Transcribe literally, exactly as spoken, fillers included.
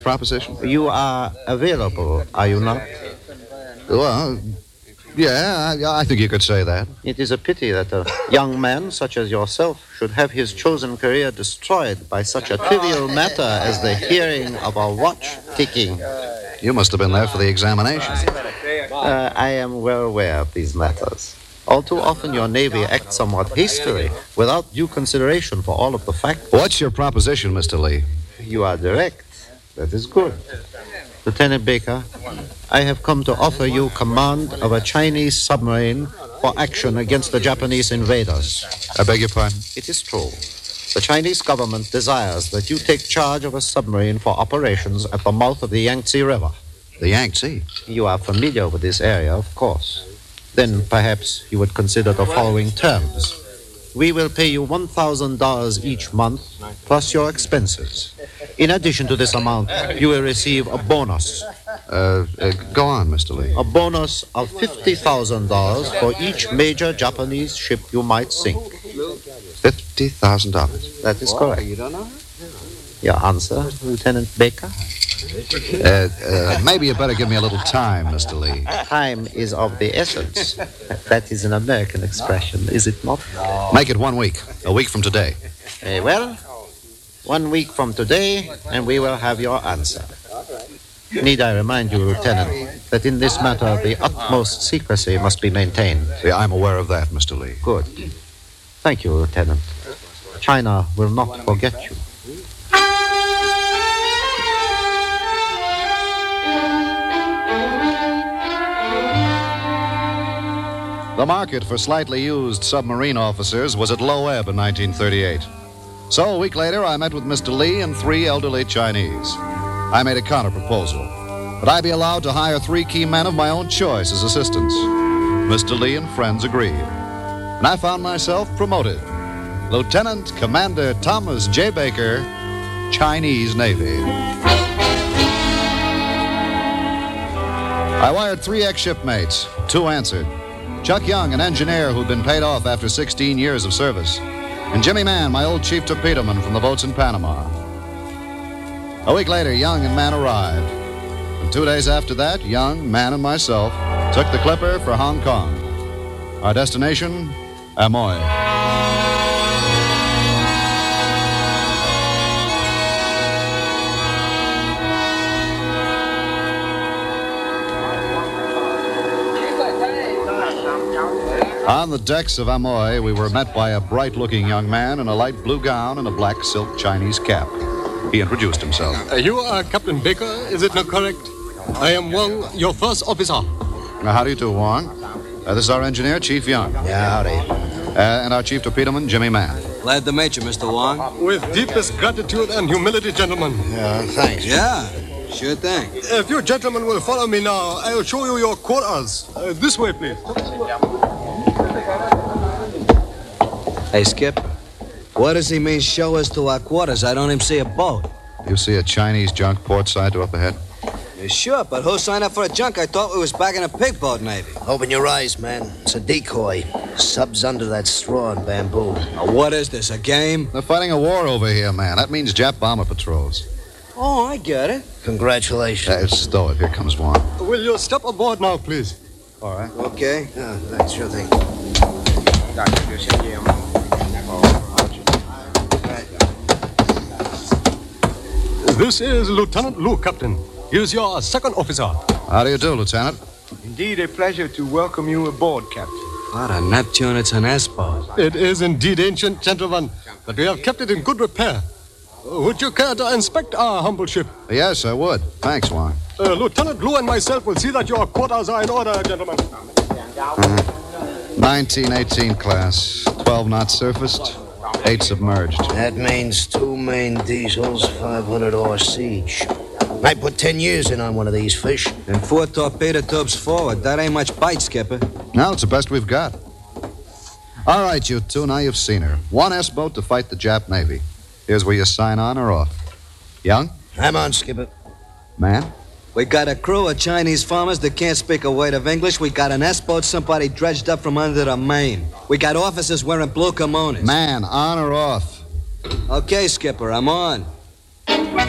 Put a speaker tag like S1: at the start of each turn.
S1: proposition?
S2: You are available, are you not?
S1: Well, yeah, I, I think you could say that.
S2: It is a pity that a young man such as yourself should have his chosen career destroyed by such a trivial matter as the hearing of a watch ticking.
S1: You must have been there for the examination.
S2: Uh, I am well aware of these matters. All too often your Navy acts somewhat hastily, without due consideration for all of the facts.
S1: What's your proposition, Mister Lee?
S2: You are direct. That is good. Lieutenant Baker, I have come to offer you command of a Chinese submarine for action against the Japanese invaders.
S1: I beg your pardon?
S2: It is true. The Chinese government desires that you take charge of a submarine for operations at the mouth of the Yangtze River.
S1: The Yangtze?
S2: You are familiar with this area, of course. Then perhaps you would consider the following terms. We will pay you one thousand dollars each month, plus your expenses. In addition to this amount, you will receive a bonus.
S1: Uh, uh go on, Mister Lee.
S2: A bonus of fifty thousand dollars for each major Japanese ship you might sink.
S1: fifty thousand dollars.
S2: That is correct. Your answer, Lieutenant Baker?
S1: Uh, uh, maybe you better give me a little time, Mister Lee.
S2: Time is of the essence. That is an American expression, is it not?
S1: Make it one week. A week from today.
S2: Very well. One week from today, and we will have your answer. Need I remind you, Lieutenant, that in this matter the utmost secrecy must be maintained?
S1: Yeah, I'm aware of that, Mister Lee.
S2: Good. Thank you, Lieutenant. China will not forget you.
S1: The market for slightly used submarine officers was at low ebb in nineteen thirty-eight. So a week later, I met with Mister Lee and three elderly Chinese. I made a counter-proposal that I be allowed to hire three key men of my own choice as assistants. Mister Lee and friends agreed. And I found myself promoted. Lieutenant Commander Thomas J. Baker, Chinese Navy. I wired three ex-shipmates. Two answered. Chuck Young, an engineer who'd been paid off after sixteen years of service. And Jimmy Mann, my old chief torpedoman from the boats in Panama. A week later, Young and Mann arrived. And two days after that, Young, Mann, and myself took the Clipper for Hong Kong. Our destination, Amoy. On the decks of Amoy, we were met by a bright-looking young man in a light blue gown and a black silk Chinese cap. He introduced himself.
S3: Uh, you are Captain Baker, is it not correct? I am Wong, your first officer.
S1: Now, how do you do, Wong? Uh, this is our engineer, Chief Young.
S4: Yeah, howdy.
S1: Uh, and our chief torpedoman, Jimmy Mann.
S5: Glad to meet you, Mister Wong.
S3: With deepest gratitude and humility, gentlemen.
S4: Yeah, thanks.
S5: Yeah, sure thing.
S3: If you gentlemen will follow me now, I'll show you your quarters. Uh, this way, please.
S5: Hey, Skip, what does he mean, show us to our quarters? I don't even see a boat.
S1: You see a Chinese junk port side to up ahead?
S5: Yeah, sure, but who signed up for a junk? I thought we was back in a pig boat, maybe.
S4: Open your eyes, man. It's a decoy. Sub's under that straw and bamboo.
S5: Now, what is this, a game?
S1: They're fighting a war over here, man. That means Jap bomber patrols.
S5: Oh, I get it.
S4: Congratulations.
S1: Uh, stow it. Here comes Wong.
S3: Will you step aboard now, please?
S1: All right.
S5: Okay.
S4: Yeah, thanks, sure thing.
S3: This is Lieutenant Lu, Captain. Here's your second officer.
S1: How do you do, Lieutenant?
S6: Indeed a pleasure to welcome you aboard, Captain.
S5: What a Neptune, it's an S-boat.
S3: It is indeed ancient, gentlemen, but we have kept it in good repair. Would you care to inspect our humble ship?
S1: Yes, I would. Thanks, Wong.
S3: Uh, Lieutenant Lu and myself will see that your quarters are in order, gentlemen.
S1: Uh-huh. nineteen eighteen class. twelve knots surfaced, eight submerged.
S4: That means two main diesels, five hundred horse each. I put ten years in on one of these fish.
S5: And four torpedo tubes forward. That ain't much bite, Skipper.
S1: Now it's the best we've got. All right, you two, now you've seen her. One S-boat to fight the Jap Navy. Here's where you sign on or off. Young?
S4: I'm on, Skipper.
S1: Man?
S5: We got a crew of Chinese farmers that can't speak a word of English. We got an S-boat somebody dredged up from under the main. We got officers wearing blue kimonos.
S1: Man, on or off?
S5: Okay, Skipper, I'm on.